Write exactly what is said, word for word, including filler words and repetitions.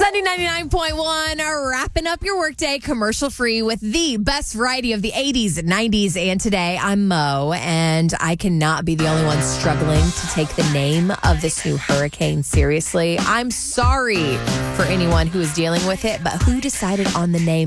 Sunday ninety-nine point one, wrapping up your workday commercial free with the best variety of the eighties, nineties, and today. I'm Mo, and I cannot be the only one struggling to take the name of this new hurricane seriously. I'm sorry for anyone who is dealing with it, but who decided on the name